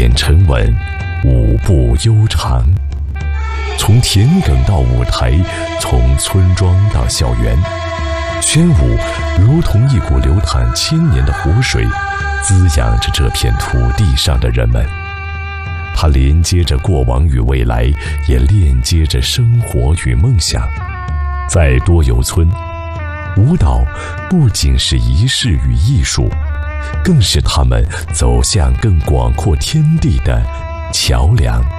点沉稳，舞步悠长。从田埂到舞台，从村庄到校园，宣武如同一股流淌千年的湖水，滋养着这片土地上的人们。它连接着过往与未来，也链接着生活与梦想。在多游村，舞蹈不仅是仪式与艺术，更是他们走向更广阔天地的桥梁。